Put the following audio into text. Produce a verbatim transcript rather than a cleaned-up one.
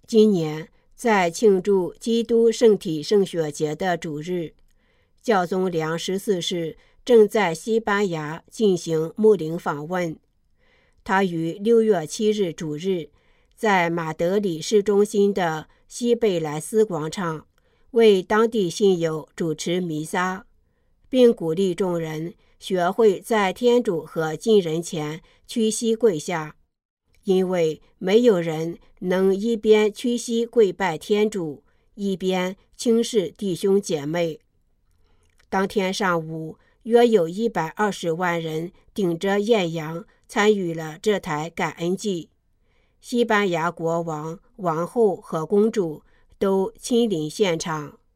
今年在庆祝基督圣体圣血节的主日，教宗良十四世正在西班牙进行牧灵访问。他于六月七日主日在马德里市中心的西贝莱斯广场为当地信友主持弥撒，并鼓励众人学会在天主和近人前屈膝跪下，因为没有人能一边屈膝跪拜天主，一边轻视弟兄姐妹。当天上午，约有一百二十万人顶着艳阳参与了这台感恩祭。西班牙国王、王后和公主都亲临现场。